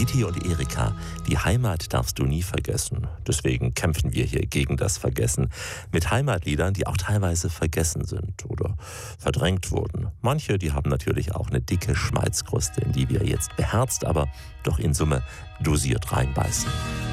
Gitti und Erika, die Heimat darfst du nie vergessen. Deswegen kämpfen wir hier gegen das Vergessen. Mit Heimatliedern, die auch teilweise vergessen sind oder verdrängt wurden. Manche, die haben natürlich auch eine dicke Schmalzkruste, in die wir jetzt beherzt, aber doch in Summe dosiert reinbeißen.